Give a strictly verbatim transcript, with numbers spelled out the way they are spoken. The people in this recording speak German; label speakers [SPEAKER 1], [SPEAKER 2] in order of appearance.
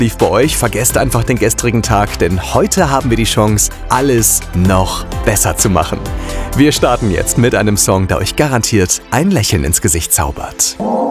[SPEAKER 1] lief bei euch, vergesst einfach den gestrigen Tag, denn heute haben wir die Chance, alles noch besser zu machen. Wir starten jetzt mit einem Song, der euch garantiert ein Lächeln ins Gesicht zaubert.